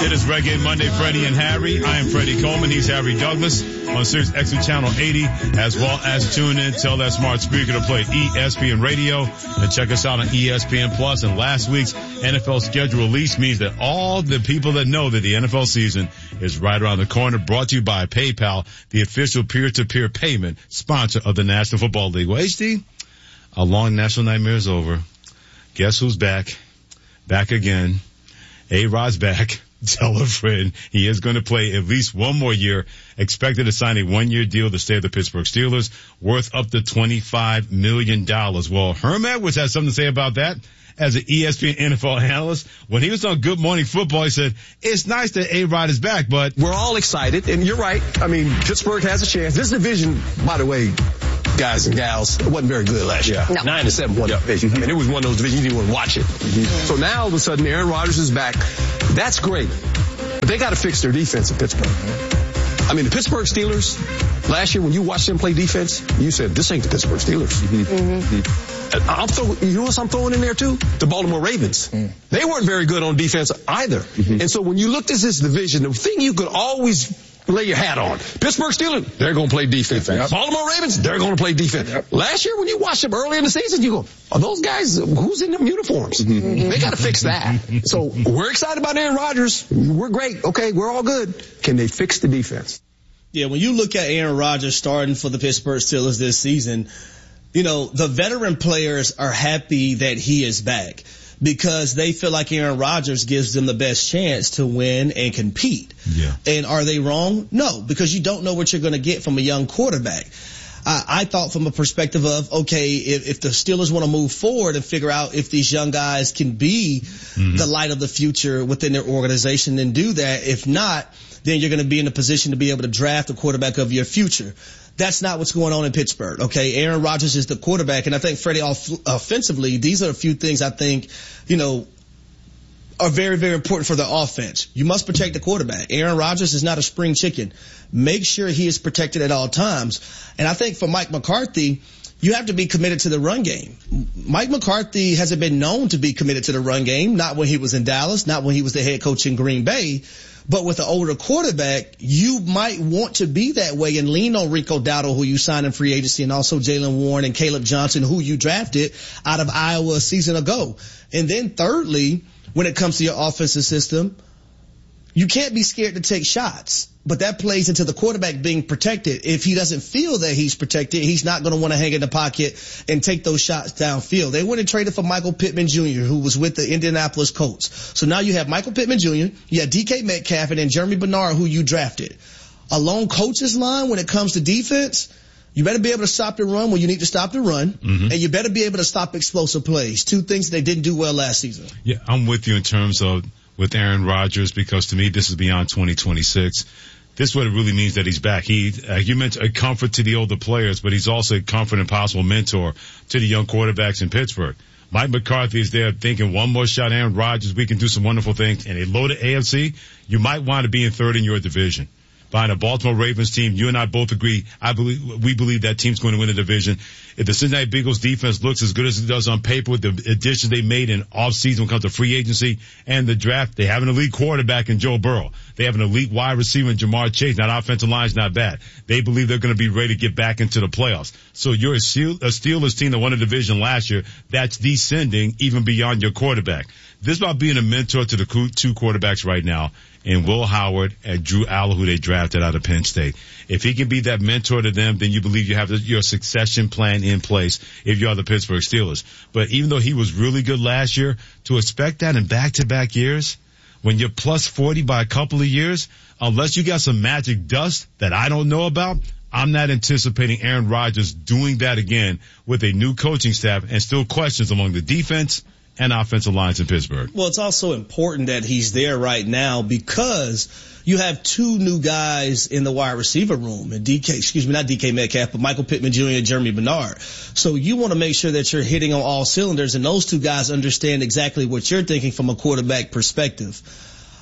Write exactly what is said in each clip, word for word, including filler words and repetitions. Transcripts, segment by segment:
It is Reggae Monday, Freddie and Harry. I am Freddie Coleman. He's Harry Douglas on Sirius X M Channel eighty, as well as tune in, tell that smart speaker to play E S P N Radio, and check us out on E S P N Plus. And last week's N F L schedule release means that all the people that know that the N F L season is right around the corner. Brought to you by PayPal, the official peer-to-peer payment sponsor of the National Football League. Well, H D, a long national nightmare is over. Guess who's back? Back again. A-Rod's back. Tell a friend he is going to play at least one more year, expected to sign a one-year deal to stay with the Pittsburgh Steelers, worth up to twenty-five million dollars. Well, Herm Edwards has something to say about that. As an E S P N N F L analyst, when he was on Good Morning Football, he said, it's nice that A-Rod is back, but we're all excited, and you're right. I mean, Pittsburgh has a chance. This division, by the way, guys and gals, it wasn't very good last year. No. Nine to seven won the division. I mean, it was one of those divisions you didn't want to watch it. Mm-hmm. So now all of a sudden, Aaron Rodgers is back. That's great. But they got to fix their defense in Pittsburgh. I mean, the Pittsburgh Steelers, last year when you watched them play defense, you said, this ain't the Pittsburgh Steelers. Mm-hmm. Mm-hmm. I'm throwing, you know what I'm throwing in there too? The Baltimore Ravens. Mm. They weren't very good on defense either. Mm-hmm. And so when you looked at this division, the thing you could always lay your hat on, Pittsburgh Steelers, they're going to play defense. Yep. Baltimore Ravens, they're going to play defense. Yep. Last year when you watched them early in the season, you go, are those guys, who's in them uniforms? Mm-hmm. They got to fix that. So we're excited about Aaron Rodgers. We're great. Okay, we're all good. Can they fix the defense? Yeah, when you look at Aaron Rodgers starting for the Pittsburgh Steelers this season, you know, the veteran players are happy that he is back because they feel like Aaron Rodgers gives them the best chance to win and compete. Yeah. And are they wrong? No, because you don't know what you're going to get from a young quarterback. I, I thought from a perspective of, okay, if, if the Steelers want to move forward and figure out if these young guys can be mm-hmm. the light of the future within their organization, then do that. If not, then you're going to be in a position to be able to draft a quarterback of your future. That's not what's going on in Pittsburgh, okay? Aaron Rodgers is the quarterback, and I think Freddie, off- offensively, these are a few things I think, you know, are very, very important for the offense. You must protect the quarterback. Aaron Rodgers is not a spring chicken. Make sure he is protected at all times. And I think for Mike McCarthy, you have to be committed to the run game. Mike McCarthy hasn't been known to be committed to the run game, not when he was in Dallas, not when he was the head coach in Green Bay. But with an older quarterback, you might want to be that way and lean on Rico Dowdle, who you signed in free agency, and also Jaylen Warren and Caleb Johnson, who you drafted out of Iowa a season ago. And then thirdly, when it comes to your offensive system, you can't be scared to take shots. But that plays into the quarterback being protected. If he doesn't feel that he's protected, he's not going to want to hang in the pocket and take those shots downfield. They went and traded for Michael Pittman Junior, who was with the Indianapolis Colts. So now you have Michael Pittman Junior, you have D K Metcalf, and then Jeremy Bernard, who you drafted. A lone coach's line when it comes to defense, you better be able to stop the run when you need to stop the run, mm-hmm. and you better be able to stop explosive plays. Two things they didn't do well last season. Yeah, I'm with you in terms of with Aaron Rodgers, because to me this is beyond twenty twenty-six. This is what it really means that he's back. He, uh, you mentioned a comfort to the older players, but he's also a comfort and possible mentor to the young quarterbacks in Pittsburgh. Mike McCarthy is there thinking one more shot, Aaron Rodgers, we can do some wonderful things. And a loaded A F C, you might want to be in third in your division. Behind a Baltimore Ravens team, you and I both agree, I believe, we believe that team's going to win the division. If the Cincinnati Bengals defense looks as good as it does on paper with the additions they made in offseason when it comes to free agency and the draft, they have an elite quarterback in Joe Burrow. They have an elite wide receiver in Jamar Chase. That offensive line's not bad. They believe they're going to be ready to get back into the playoffs. So you're a Steelers team that won the division last year that's descending even beyond your quarterback. This is about being a mentor to the two quarterbacks right now, and Will Howard and Drew Allen, who they drafted out of Penn State. If he can be that mentor to them, then you believe you have your succession plan in place if you are the Pittsburgh Steelers. But even though he was really good last year, to expect that in back-to-back years, when you're plus forty by a couple of years, unless you got some magic dust that I don't know about, I'm not anticipating Aaron Rodgers doing that again with a new coaching staff and still questions among the defense and offensive lines in Pittsburgh. Well, it's also important that he's there right now because you have two new guys in the wide receiver room, and D K, excuse me, not D K Metcalf, but Michael Pittman Junior and Jeremy Bernard. So you want to make sure that you're hitting on all cylinders, and those two guys understand exactly what you're thinking from a quarterback perspective.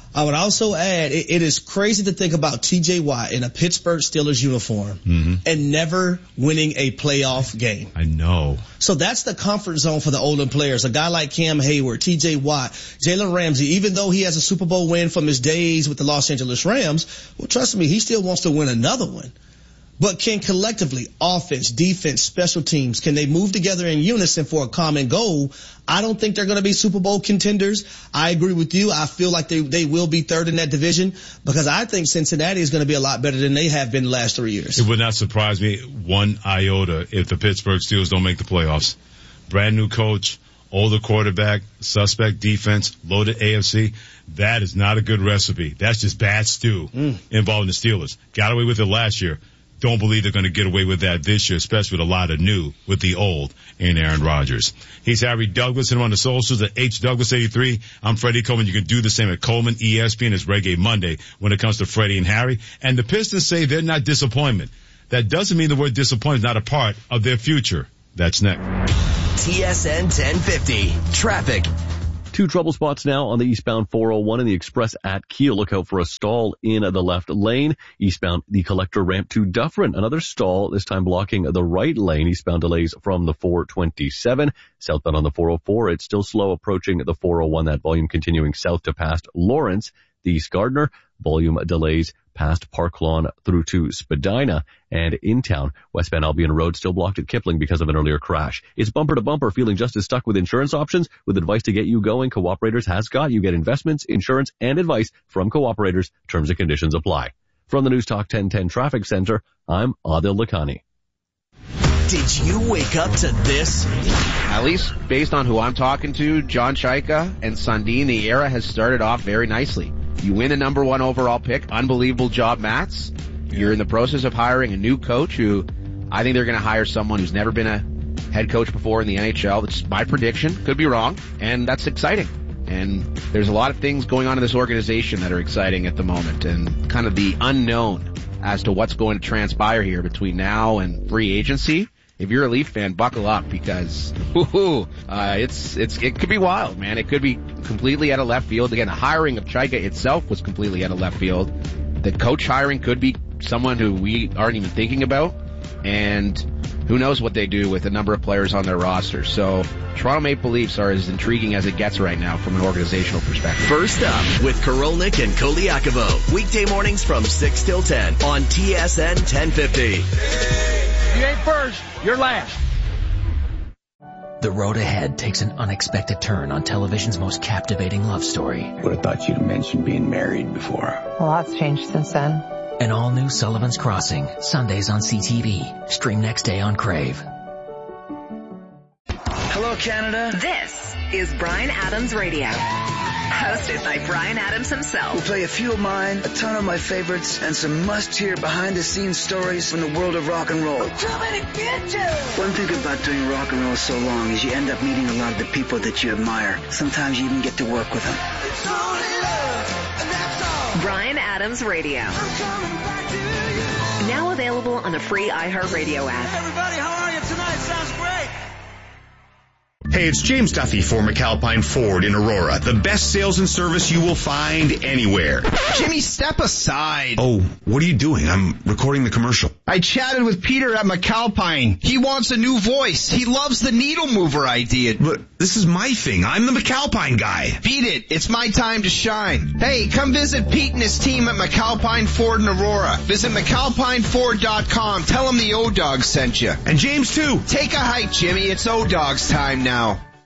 I would also add, it, it is crazy to think about T J Watt in a Pittsburgh Steelers uniform mm-hmm. and never winning a playoff game. I know. So that's the comfort zone for the older players. A guy like Cam Hayward, T J Watt, Jalen Ramsey, even though he has a Super Bowl win from his days with the Los Angeles Rams, well, trust me, he still wants to win another one. But can collectively, offense, defense, special teams, can they move together in unison for a common goal? I don't think they're going to be Super Bowl contenders. I agree with you. I feel like they, they will be third in that division because I think Cincinnati is going to be a lot better than they have been the last three years. It would not surprise me one iota if the Pittsburgh Steelers don't make the playoffs. Brand new coach, older quarterback, suspect defense, loaded A F C. That is not a good recipe. That's just bad stew mm. involving the Steelers. Got away with it last year. Don't believe they're going to get away with that this year, especially with a lot of new with the old in Aaron Rodgers. He's Harry Douglas, and on the socials at H Douglas eighty-three. I'm Freddie Coleman. You can do the same at Coleman E S P N. It's Reggae Monday when it comes to Freddie and Harry. And the Pistons say they're not disappointment. That doesn't mean the word disappointment is not a part of their future. That's next. T S N ten fifty. Traffic. Two trouble spots now on the eastbound four oh one and the express at Kiel. Look out for a stall in the left lane. Eastbound, the collector ramp to Dufferin. Another stall, this time blocking the right lane. Eastbound delays from the four twenty-seven. Southbound on the four oh four, it's still slow approaching the four oh one. That volume continuing south to past Lawrence. The East Gardner, volume delays past Park Lawn through to Spadina. And in town, westbound Albion Road still blocked at Kipling because of an earlier crash. It's bumper to bumper, feeling just as stuck with insurance options. With advice to get you going, Cooperators has got you. Get investments, insurance, and advice from Cooperators. Terms and conditions apply. From the News Talk ten ten Traffic Center, I'm Adil Lakhani. Did you wake up to this? At least based on who I'm talking to, John Chaika and Sundin, the era has started off very nicely. You win a number one overall pick. Unbelievable job, Mats. You're in the process of hiring a new coach who I think they're going to hire someone who's never been a head coach before in the N H L. That's my prediction. Could be wrong. And that's exciting. And there's a lot of things going on in this organization that are exciting at the moment and kind of the unknown as to what's going to transpire here between now and free agency. If you're a Leaf fan, buckle up because whoo, uh, it's it's it could be wild, man. It could be completely out of left field. Again, the hiring of Chaika itself was completely out of left field. The coach hiring could be someone who we aren't even thinking about, and who knows what they do with the number of players on their roster. So Toronto Maple Leafs are as intriguing as it gets right now from an organizational perspective. First up with Korolnik and Koliakovo. Weekday mornings from six till ten on T S N ten fifty. You ain't first, you're last. The road ahead takes an unexpected turn on television's most captivating love story. Would have thought you'd have mentioned being married before. A lot's changed since then. An all-new Sullivan's Crossing, Sundays on C T V. Stream next day on Crave. Hello, Canada. This is Bryan Adams Radio. Hosted by Bryan Adams himself. We'll play a few of mine, a ton of my favorites, and some must-hear behind-the-scenes stories from the world of rock and roll. I'm coming to get you! One thing about doing rock and roll so long is you end up meeting a lot of the people that you admire. Sometimes you even get to work with them. It's only love, and that's all. Bryan Adams Radio. I'm coming back to you. Now available on the free iHeartRadio app. Hey everybody, how are you tonight? Sounds great. Hey, it's James Duffy for McAlpine Ford in Aurora. The best sales and service you will find anywhere. Jimmy, step aside. Oh, what are you doing? I'm recording the commercial. I chatted with Peter at McAlpine. He wants a new voice. He loves the needle mover idea. But this is my thing. I'm the McAlpine guy. Beat it. It's my time to shine. Hey, come visit Pete and his team at McAlpine Ford in Aurora. Visit McAlpine Ford dot com. Tell them the O-Dogs sent you. And James, too. Take a hike, Jimmy. It's O-Dogs time now.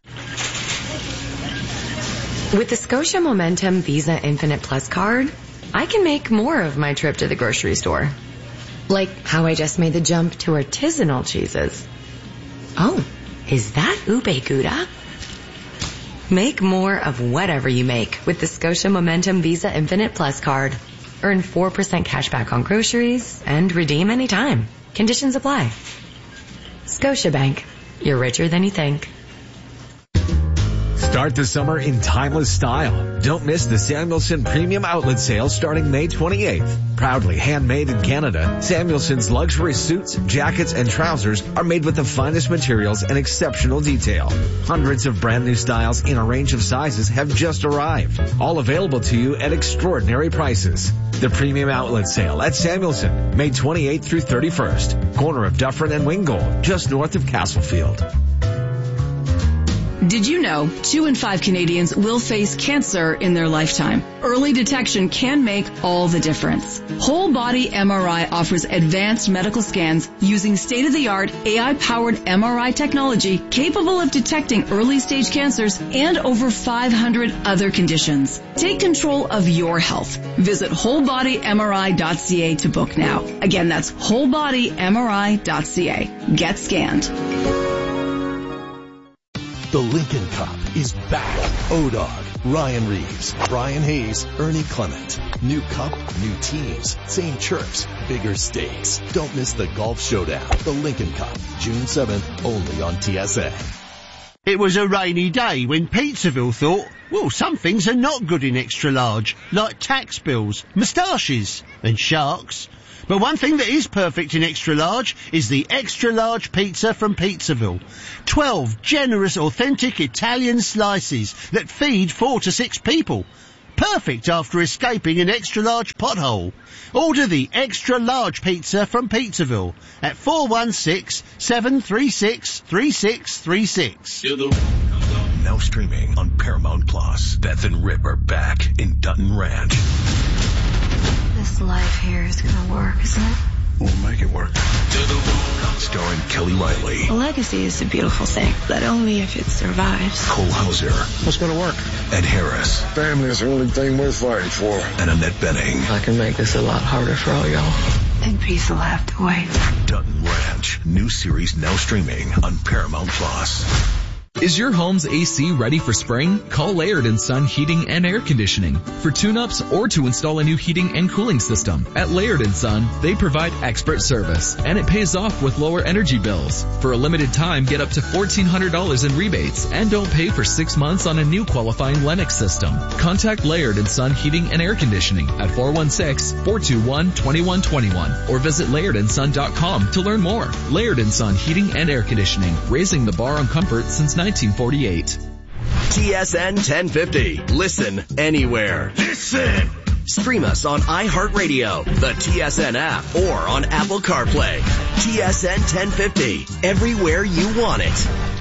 With the Scotia Momentum Visa Infinite Plus card, I can make more of my trip to the grocery store. Like how I just made the jump to artisanal cheeses. Oh, is that ube gouda? Make more of whatever you make with the Scotia Momentum Visa Infinite Plus card. Earn four percent cash back on groceries and redeem anytime. Conditions apply. Scotiabank. You're richer than you think. Start the summer in timeless style Don't miss the Samuelson Premium Outlet Sale starting May twenty-eighth. Proudly handmade in Canada, Samuelson's luxury suits, jackets, and trousers are made with the finest materials and exceptional detail. Hundreds of brand new styles in a range of sizes have just arrived, all available to you at extraordinary prices. The Premium Outlet Sale at Samuelson, May twenty-eighth through thirty-first, corner of Dufferin and Wingold, just north of Castlefield. Did you know two in five Canadians will face cancer in their lifetime? Early detection can make all the difference. Whole Body M R I offers advanced medical scans using state-of-the-art A I-powered M R I technology capable of detecting early-stage cancers and over five hundred other conditions. Take control of your health. Visit whole body M R I dot C A to book now. Again, that's whole body M R I dot C A. Get scanned. The Lincoln Cup is back. O-Dog, Ryan Reeves, Brian Hayes, Ernie Clement. New cup, new teams, same chirps, bigger stakes. Don't miss the Golf Showdown. The Lincoln Cup, June seventh, only on T S A. It was a rainy day when Pizzaville thought, well, some things are not good in extra large, like tax bills, moustaches, and sharks. But one thing that is perfect in extra large is the extra large pizza from Pizzaville. Twelve generous, authentic Italian slices that feed four to six people. Perfect after escaping an extra large pothole. Order the extra large pizza from Pizzaville at four one six, seven three six, three six three six. Now streaming on Paramount Plus. Beth and Rip are back in Dutton Ranch. This life here is gonna work, isn't it? We'll make it work. Starring Kelly Riley. A legacy is a beautiful thing, but only if it survives. Cole Hauser. What's gonna work? Ed Harris. Family is the only thing worth fighting for. And Annette Benning. I can make this a lot harder for all y'all. And peace will have to wait. Dutton Ranch. New series now streaming on Paramount Plus. Is your home's A C ready for spring? Call Laird and Son Heating and Air Conditioning for tune-ups or to install a new heating and cooling system. At Laird and Son, they provide expert service, and it pays off with lower energy bills. For a limited time, get up to fourteen hundred dollars in rebates and don't pay for six months on a new qualifying Lennox system. Contact Laird and Son Heating and Air Conditioning at four one six, four two one, two one two one or visit laird and son dot com to learn more. Laird and Son Heating and Air Conditioning, raising the bar on comfort since nineteen forty-eight. T S N ten fifty. Listen anywhere. Listen! Stream us on iHeartRadio, the T S N app, or on Apple CarPlay. T S N ten fifty. Everywhere you want it.